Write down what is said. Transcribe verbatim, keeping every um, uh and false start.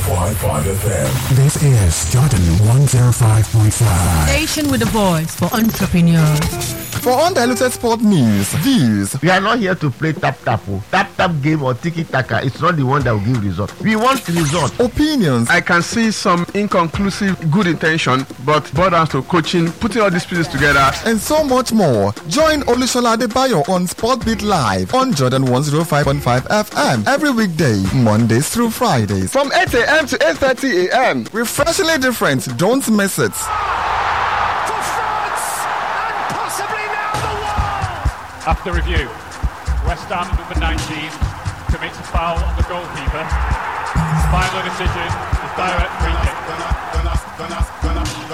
five point five F M. This is Jordan one oh five point five. Station with a voice for entrepreneurs. For undiluted sport news, views. We are not here to play tap tap tap tap game or tiki taka. It's not the one that will give result. We want result. Opinions. I can see some inconclusive good intention, but borders to coaching, putting all these pieces together, and so much more. Join Olusola Adebayo on Sportbeat Live on Jordan one oh five point five F M every weekday, Mondays through Fridays from eight a.m. to eight thirty a.m. Refreshingly different. Don't miss it. After review, West Ham number nineteen commits a foul on the goalkeeper. Final decision is direct free kick.